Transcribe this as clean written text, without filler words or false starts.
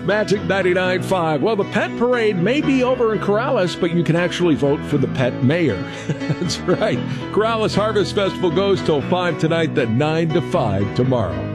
Magic 99.5. Well, the pet parade may be over in Corrales, but you can actually vote for the pet mayor. That's right. Corrales Harvest Festival goes till 5 tonight, then 9 to 5 tomorrow.